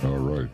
All right.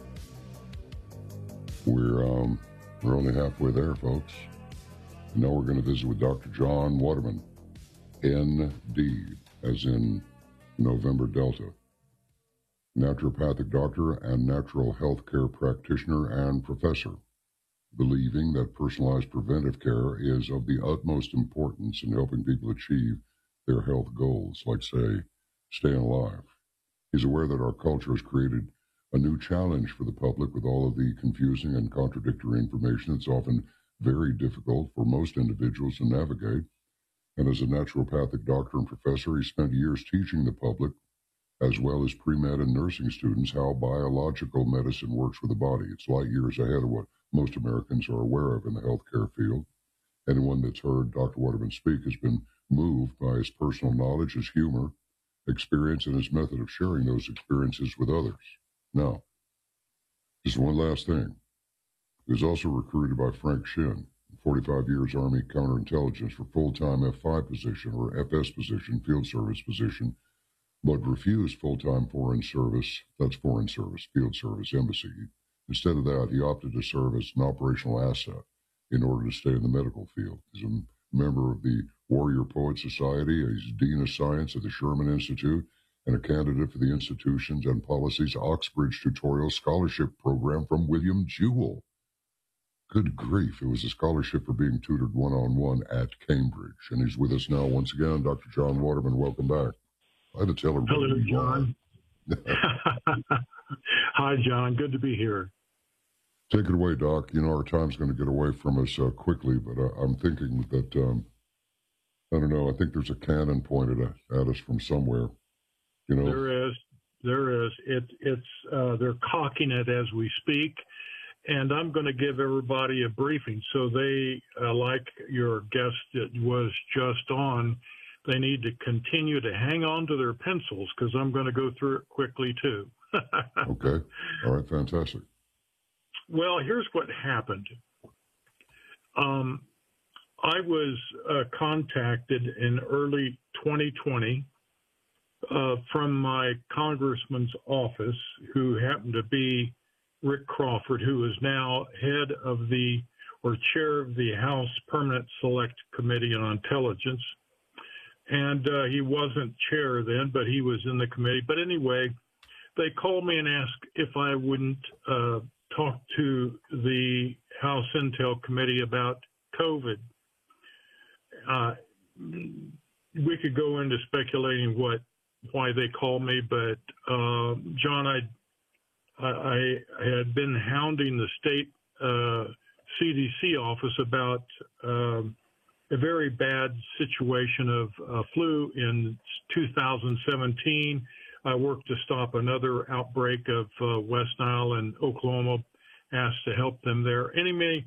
We're only halfway there, folks. And now we're going to visit with Dr. John Waterman, ND, as in November Delta, naturopathic doctor and natural health care practitioner and professor, believing that personalized preventive care is of the utmost importance in helping people achieve their health goals, like, say, staying alive. He's aware that our culture has created a new challenge for the public with all of the confusing and contradictory information. It's often very difficult for most individuals to navigate. And as a naturopathic doctor and professor, he spent years teaching the public, as well as pre-med and nursing students, how biological medicine works for the body. It's light years ahead of what most Americans are aware of in the healthcare field. Anyone that's heard Dr. Waterman speak has been moved by his personal knowledge, his humor, experience, and his method of sharing those experiences with others. Now, just one last thing. He was also recruited by Frank Shin, 45 years Army counterintelligence for full-time F5 position or FS position, field service position, but refused full-time foreign service, that's foreign service, field service, embassy. Instead of that, he opted to serve as an operational asset in order to stay in the medical field. He's a member of the Warrior Poet Society. He's Dean of Science at the Sherman Institute and a candidate for the Institutions and Policies Oxbridge Tutorial Scholarship Program from William Jewell. Good grief, it was a scholarship for being tutored one-on-one at Cambridge. And he's with us now once again. Dr. John Waterman, welcome back. I had to tell everybody. Hello, John. Hi, John. Good to be here. Take it away, Doc. You know, our time's going to get away from us quickly, but I'm thinking that, I don't know, I think there's a cannon pointed at us from somewhere. You know, there is. They're cocking it as we speak, and I'm going to give everybody a briefing. So they, like your guest that was just on, they need to continue to hang on to their pencils because I'm going to go through it quickly too. Okay. All right. Fantastic. Well, here's what happened. I was contacted in early 2020 from my congressman's office, who happened to be Rick Crawford, who is now head of chair of the House Permanent Select Committee on Intelligence. And he wasn't chair then, but he was in the committee. But anyway, they called me and asked if I wouldn't talk to the House Intel Committee about COVID. We could go into speculating why they called me, but John, I had been hounding the state CDC office about a very bad situation of flu in 2017. I worked to stop another outbreak of West Nile and Oklahoma, asked to help them there. Anyway,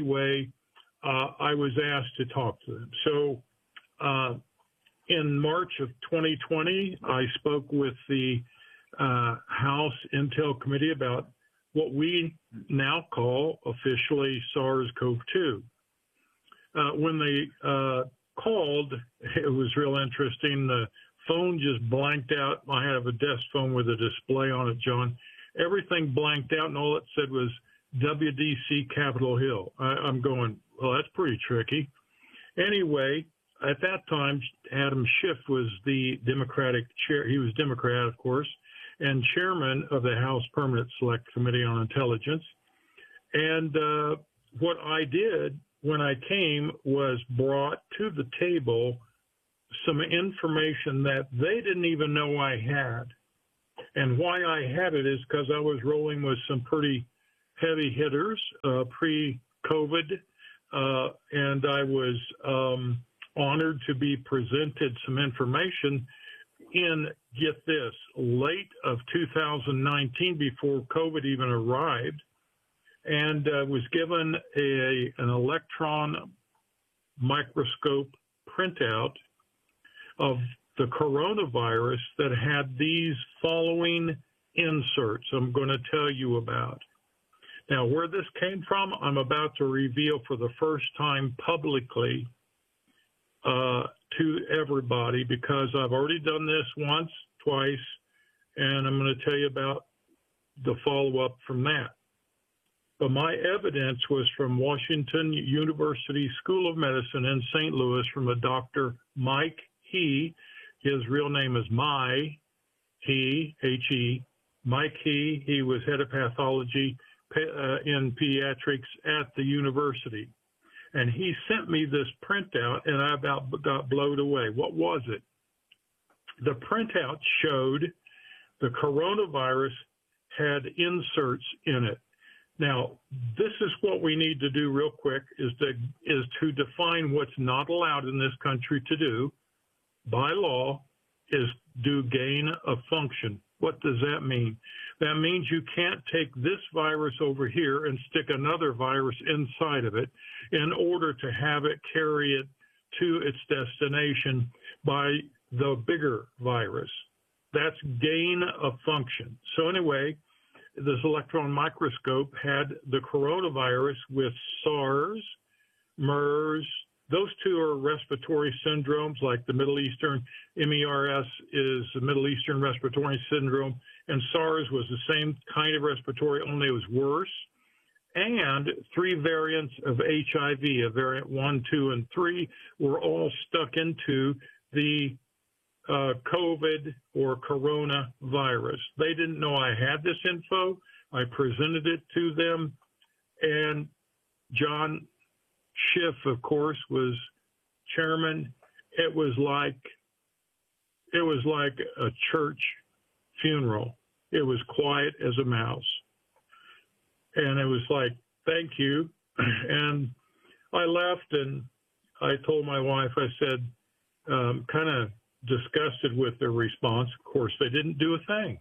I was asked to talk to them. So in March of 2020, I spoke with the House Intel Committee about what we now call officially SARS-CoV-2. When they called, it was real interesting. The phone just blanked out. I have a desk phone with a display on it, John. Everything blanked out, and all it said was WDC Capitol Hill. I'm going, well, that's pretty tricky. Anyway, at that time, Adam Schiff was the Democratic chair. He was Democrat, of course, and chairman of the House Permanent Select Committee on Intelligence. And what I did when I came was brought to the table some information that they didn't even know I had. And why I had it is because I was rolling with some pretty heavy hitters pre-COVID, and I was honored to be presented some information in, get this, late of 2019, before COVID even arrived, and was given an electron microscope printout of the coronavirus that had these following inserts I'm going to tell you about. Now, where this came from, I'm about to reveal for the first time publicly to everybody, because I've already done this once, twice, and I'm going to tell you about the follow-up from that. But my evidence was from Washington University School of Medicine in St. Louis from a Dr. Mike He. His real name is He, H-E, Mike He. He was head of pathology in pediatrics at the university. And he sent me this printout, and I about got blown away. What was it? The printout showed the coronavirus had inserts in it. Now, this is what we need to do real quick, is to define what's not allowed in this country to do by law, is do gain of function. What does that mean? That means you can't take this virus over here and stick another virus inside of it in order to have it carry it to its destination by the bigger virus. That's gain of function. So anyway, this electron microscope had the coronavirus with SARS, MERS. Those two are respiratory syndromes, like the Middle Eastern, MERS is the Middle Eastern Respiratory Syndrome, and SARS was the same kind of respiratory, only it was worse. And 3 variants of HIV, a variant 1, 2, and 3, were all stuck into the COVID or coronavirus. They didn't know I had this info. I presented it to them, and John Schiff, of course, was chairman. It was like a church funeral. It was quiet as a mouse, and it was like, thank you. And I left, and I told my wife, I said, kind of disgusted with their response. Of course, they didn't do a thing.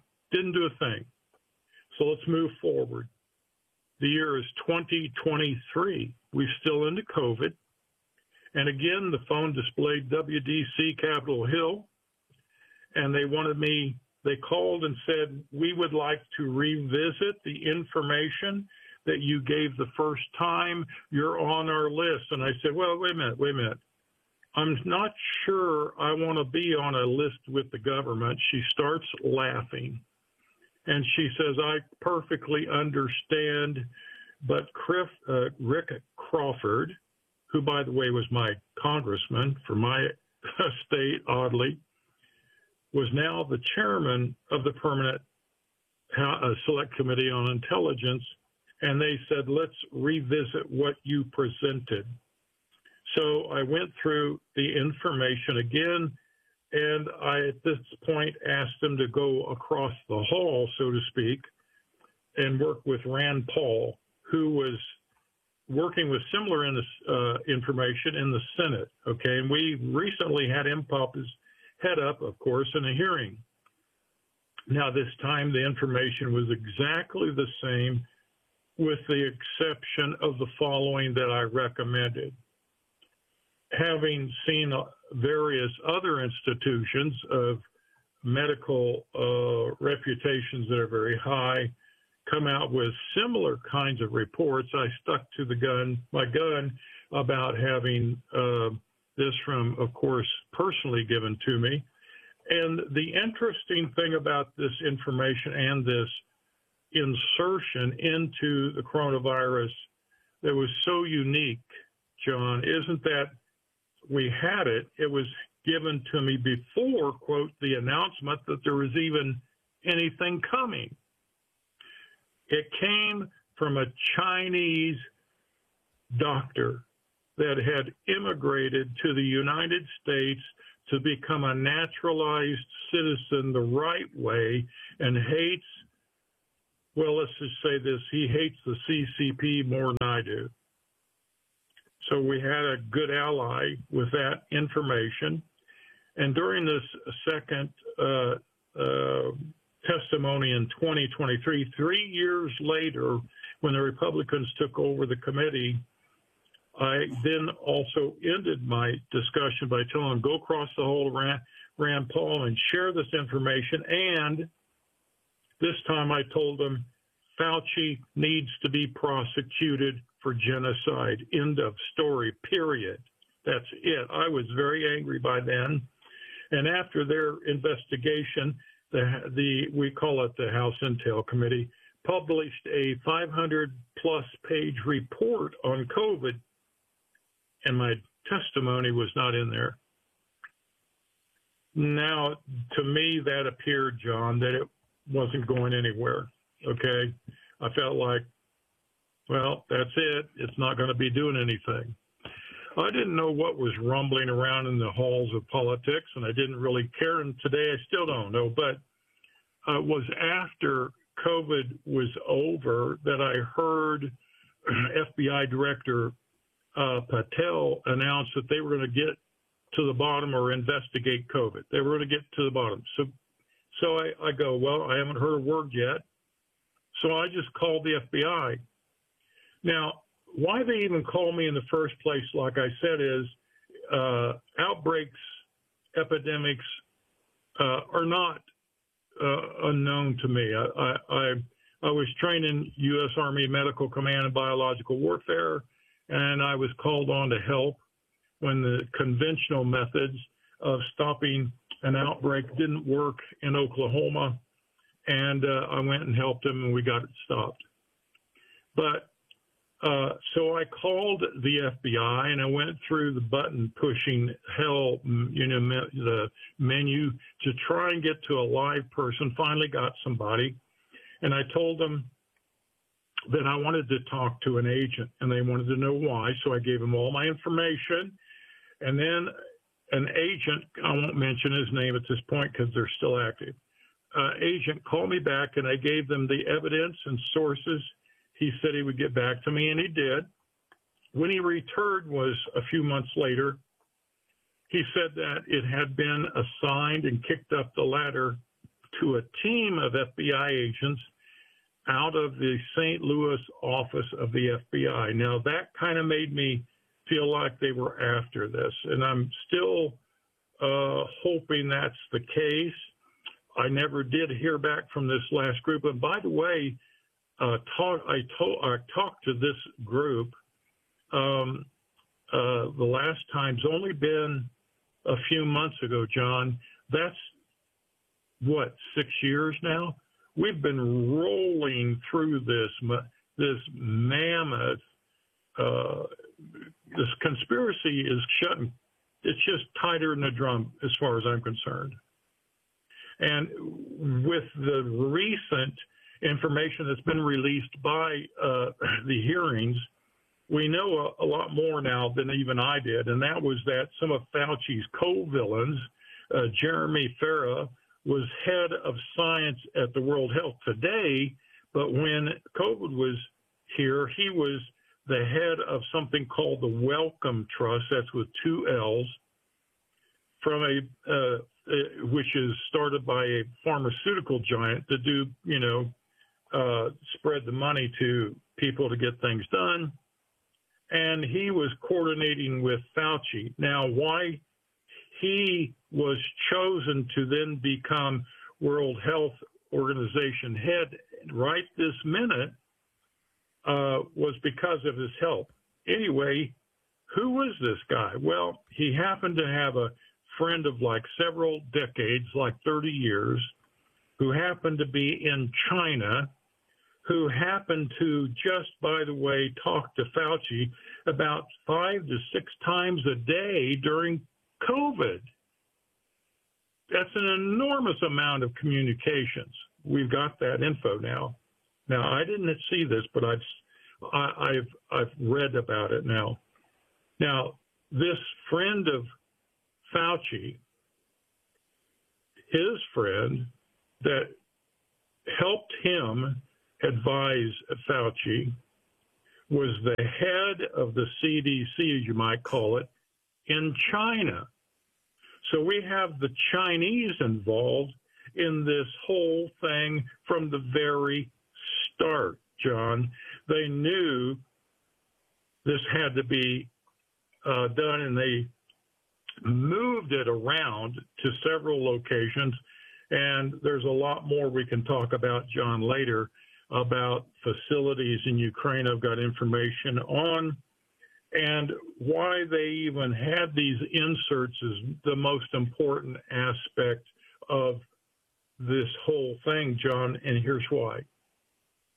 So let's move forward. The year is 2023. We're still into COVID. And again, the phone displayed WDC Capitol Hill. And they called and said, we would like to revisit the information that you gave the first time. You're on our list. And I said, well, wait a minute. I'm not sure I want to be on a list with the government. She starts laughing. And she says, I perfectly understand, but Rick Crawford, who, by the way, was my congressman for my state, oddly, was now the chairman of the Permanent Select Committee on Intelligence, and they said, let's revisit what you presented. So I went through the information again, and I, at this point, asked them to go across the hall, so to speak, and work with Rand Paul, who was working with similar information in the Senate, okay? And we recently had him pop his head up, of course, in a hearing. Now, this time, the information was exactly the same, with the exception of the following that I recommended. Having seen various other institutions of medical reputations that are very high come out with similar kinds of reports, I stuck to my gun about having this from, of course, personally given to me. And the interesting thing about this information and this insertion into the coronavirus that was so unique, John, isn't that we had it. It was given to me before, quote, the announcement that there was even anything coming. It came from a Chinese doctor that had immigrated to the United States to become a naturalized citizen the right way and hates, well, let's just say this, he hates the CCP more than I do. So we had a good ally with that information. And during this second testimony in 2023, 3 years later, when the Republicans took over the committee, I then also ended my discussion by telling them, go across the whole Rand Paul and share this information. And this time I told them, Fauci needs to be prosecuted for genocide. End of story, period. That's it. I was very angry by then. And after their investigation, we call it the House Intel Committee, published a 500-plus page report on COVID, and my testimony was not in there. Now, to me, that appeared, John, that it wasn't going anywhere, okay? I felt like, well, that's it. It's not going to be doing anything. I didn't know what was rumbling around in the halls of politics, and I didn't really care, and today I still don't know. But it was after COVID was over that I heard FBI Director Patel announce that they were going to get to the bottom or investigate COVID. They were going to get to the bottom. So I go, well, I haven't heard a word yet. So I just called the FBI. Now, why they even call me in the first place, like I said, is outbreaks, epidemics are not unknown to me. I was trained in U.S. Army Medical Command and Biological Warfare, and I was called on to help when the conventional methods of stopping an outbreak didn't work in Oklahoma, and I went and helped them, and we got it stopped. But so I called the FBI, and I went through the button-pushing hell, the menu to try and get to a live person. Finally got somebody, and I told them that I wanted to talk to an agent, and they wanted to know why. So I gave them all my information, and then an agent, I won't mention his name at this point because they're still active, agent called me back, and I gave them the evidence and sources. He said he would get back to me, and he did. When he returned was a few months later. He said that it had been assigned and kicked up the ladder to a team of FBI agents out of the St. Louis office of the FBI. Now, that kind of made me feel like they were after this, and I'm still hoping that's the case. I never did hear back from this last group. And by the way, I talked to this group the last time. It's only been a few months ago, John. That's, what, 6 years now? We've been rolling through this mammoth, this conspiracy is shutting. It's just tighter than a drum as far as I'm concerned. And with the recent information that's been released by the hearings, we know a lot more now than even I did, and that was that some of Fauci's co-villains, Jeremy Farah, was head of science at the World Health today, but when COVID was here, he was the head of something called the Wellcome Trust, that's with 2 L's, from which is started by a pharmaceutical giant to do, spread the money to people to get things done. And he was coordinating with Fauci. Now, why he was chosen to then become World Health Organization head right this minute was because of his help. Anyway, who was this guy? Well, he happened to have a friend of like several decades, like 30 years, who happened to be in China, who happened to just, by the way, talk to Fauci about 5 to 6 times a day during COVID. That's an enormous amount of communications. We've got that info now. Now, I didn't see this, but I've read about it now. Now, this friend of Fauci, his friend that helped him advise Fauci, was the head of the CDC, as you might call it, in China. So we have the Chinese involved in this whole thing from the very start, John. They knew this had to be done, and they moved it around to several locations. And there's a lot more we can talk about, John, later about facilities in Ukraine I've got information on. And why they even had these inserts is the most important aspect of this whole thing, John, and here's why.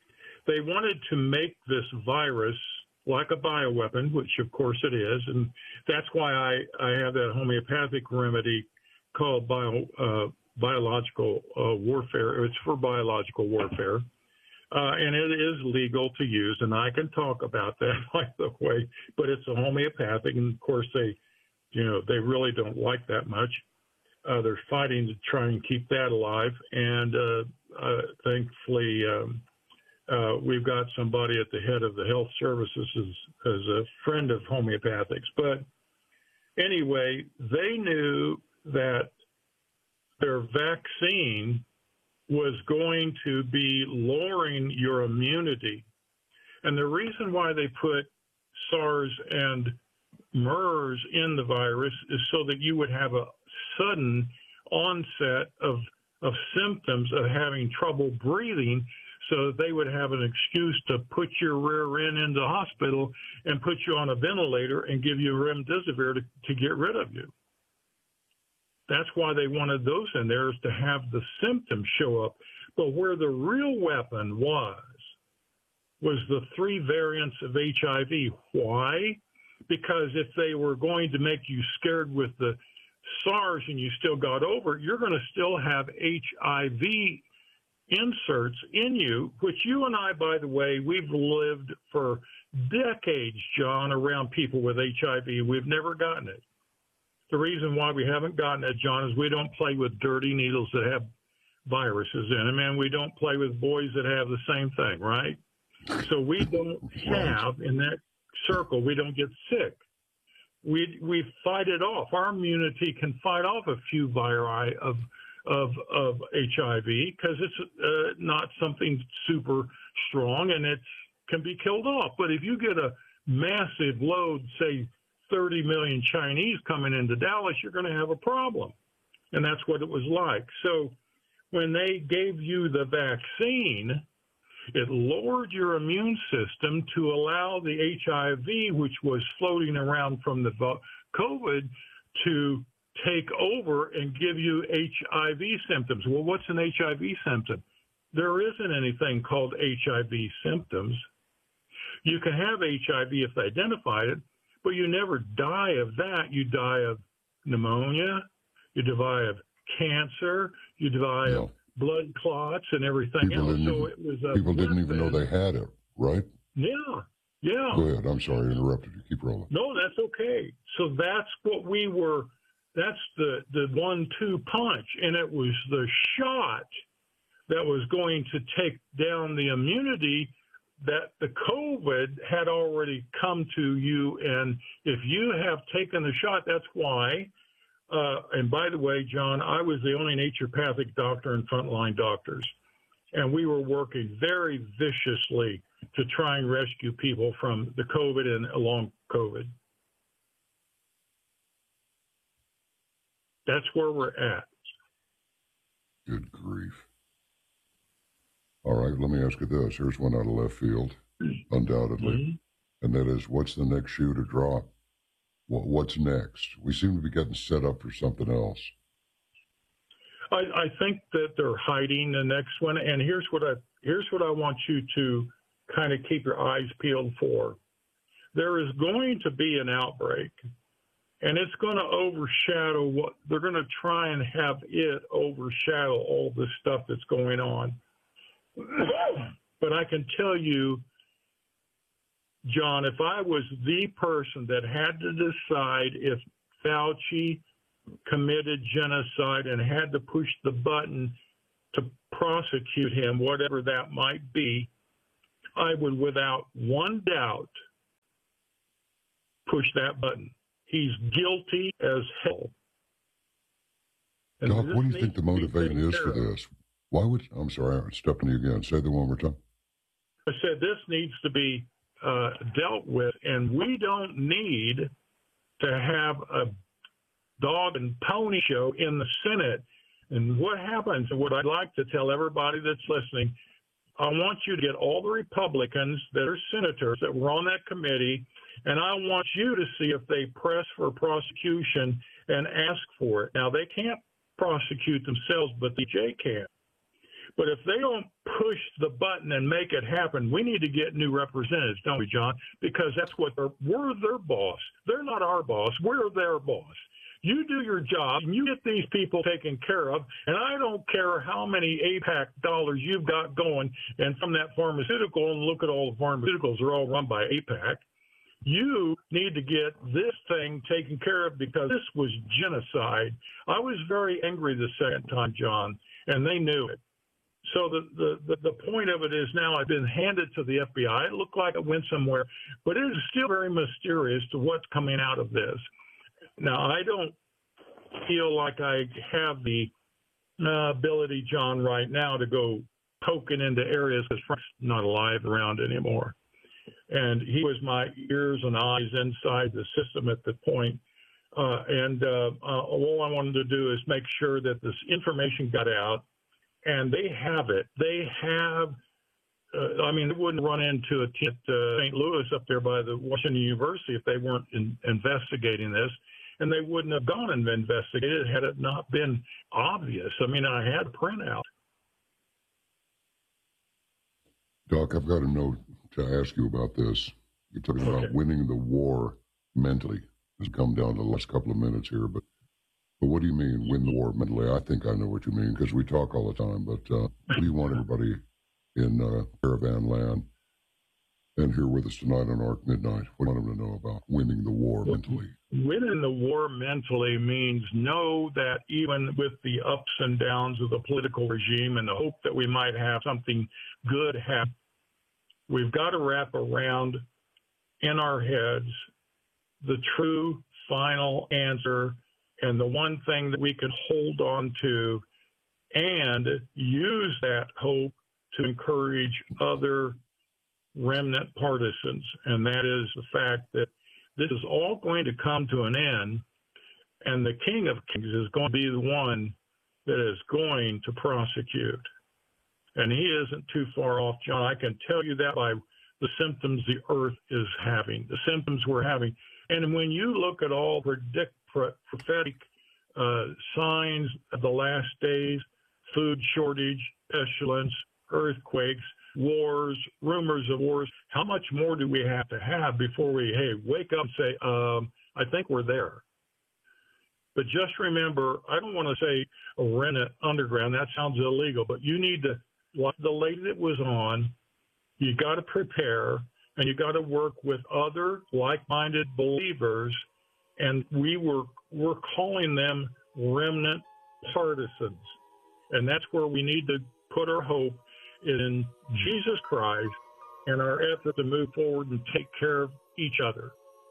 They wanted to make this virus like a bioweapon, which of course it is, and that's why I have that homeopathic remedy called biological warfare. It's for biological warfare, and it is legal to use, and I can talk about that, by the way, but it's a homeopathic, and of course they really don't like that much. They're fighting to try and keep that alive, and thankfully we've got somebody at the head of the health services as a friend of homeopathics. But anyway, they knew that their vaccine was going to be lowering your immunity. And the reason why they put SARS and MERS in the virus is so that you would have a sudden onset of symptoms of having trouble breathing, so that they would have an excuse to put your rear end into the hospital and put you on a ventilator and give you remdesivir to get rid of you. That's why they wanted those in there, is to have the symptoms show up. But where the real weapon was the 3 variants of HIV. Why? Because if they were going to make you scared with the SARS and you still got over it, you're going to still have HIV inserts in you, which you and I, by the way, we've lived for decades, John, around people with HIV. We've never gotten it. The reason why we haven't gotten it, John, is we don't play with dirty needles that have viruses in them, and we don't play with boys that have the same thing, right? So we don't have, in that circle, we don't get sick. We fight it off. Our immunity can fight off a few viri of HIV because it's not something super strong, and it can be killed off. But if you get a massive load, say 30 million Chinese coming into Dallas, you're going to have a problem. And that's what it was like. So when they gave you the vaccine, it lowered your immune system to allow the HIV, which was floating around from the COVID, to take over and give you HIV symptoms. Well, what's an HIV symptom? There isn't anything called HIV symptoms. You can have HIV if they identified it, but you never die of that. You die of pneumonia, you die of cancer, you die of blood clots and everything else. So it was people didn't even know they had it, right? Yeah. Go ahead. I'm sorry, I interrupted you. Keep rolling. No, that's okay. So that's what we were. That's the 1-2 punch, and it was the shot that was going to take down the immunity that the COVID had already come to you. And if you have taken the shot, that's why. And by the way, John, I was the only naturopathic doctor and frontline doctors, and we were working very viciously to try and rescue people from the COVID and long COVID. That's where we're at. Good grief. All right, let me ask you this. Here's one out of left field, undoubtedly. Mm-hmm. And that is, what's the next shoe to drop? What's next? We seem to be getting set up for something else. I think that they're hiding the next one. And here's what I want you to kind of keep your eyes peeled for. There is going to be an outbreak, and it's going to overshadow what they're going to try and have it overshadow all this stuff that's going on. But I can tell you, John, if I was the person that had to decide if Fauci committed genocide and had to push the button to prosecute him, whatever that might be, I would, without one doubt, push that button. He's guilty as hell. And Doc, what do you think the motivation is for this? Why would, I'm sorry, I stepped on you again. Say that one more time. I said this needs to be dealt with, and we don't need to have a dog and pony show in the Senate. And what happens, and what I'd like to tell everybody that's listening, I want you to get all the Republicans that are senators that were on that committee, and I want you to see if they press for prosecution and ask for it. Now, they can't prosecute themselves, but the DJ can. But if they don't push the button and make it happen, we need to get new representatives, don't we, John? Because that's what we're their boss. They're not our boss. We're their boss. You do your job, and you get these people taken care of, and I don't care how many APAC dollars you've got going, and from that pharmaceutical, and look at all the pharmaceuticals, they're all run by APAC. You need to get this thing taken care of because this was genocide. I was very angry the second time, John, and they knew it. So the point of it is now I've been handed to the FBI. It looked like it went somewhere, but it is still very mysterious to what's coming out of this. Now, I don't feel like I have the ability, John, right now to go poking into areas because Frank's not alive around anymore. And he was my ears and eyes inside the system at the point. All I wanted to do is make sure that this information got out, and they have it. They have, they wouldn't run into a team at St. Louis up there by the Washington University if they weren't investigating this, and they wouldn't have gone and investigated had it not been obvious. I mean, I had a printout. Doc, I've got a note to ask you about this. You're talking about winning the war mentally. It's come down to the last couple of minutes here, but what do you mean, win the war mentally? I think I know what you mean because we talk all the time, but what do you want everybody in Caravan Land and here with us tonight on Arc Midnight? What do you want them to know about winning the war mentally? Winning the war mentally means know that even with the ups and downs of the political regime and the hope that we might have something good happen, we've got to wrap around in our heads the true final answer and the one thing that we can hold on to and use that hope to encourage other remnant partisans. And that is the fact that this is all going to come to an end, and the King of Kings is going to be the one that is going to prosecute. And he isn't too far off, John. I can tell you that by the symptoms the earth is having, the symptoms we're having. And when you look at all prophetic signs of the last days, food shortage, pestilence, earthquakes, wars, rumors of wars, how much more do we have to have before we, wake up and say, I think we're there. But just remember, I don't want to say rent it underground. That sounds illegal. But you need to, like the lady that was on, you got to prepare and you got to work with other like-minded believers. And we're calling them remnant partisans. And that's where we need to put our hope in Jesus Christ and our effort to move forward and take care of each other.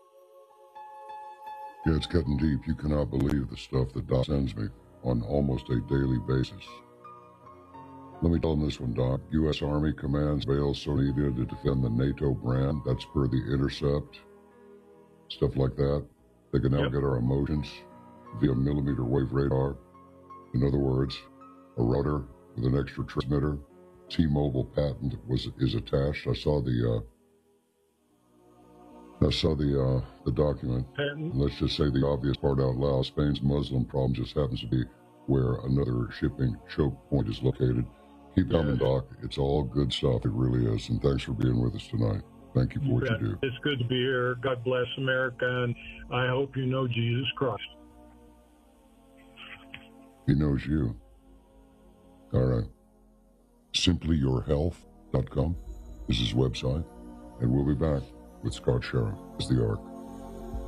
Yeah, it's cutting deep. You cannot believe the stuff that Doc sends me on almost a daily basis. Let me tell them this one, Doc. U.S. Army commands Vale Sonida to defend the NATO brand. That's per the Intercept. Stuff like that. They can now get our emotions via millimeter wave radar. In other words, a router with an extra transmitter. T-Mobile patent is attached. I saw the document. Let's just say the obvious part out loud. Spain's Muslim problem just happens to be where another shipping choke point is located. Keep coming, Doc. It's all good stuff. It really is. And thanks for being with us tonight. Thank you for what you do. It's good to be here. God bless America, and I hope you know Jesus Christ. He knows you. All right. SimplyYourHealth.com is his website. And we'll be back with Scott Sheriff as the Ark.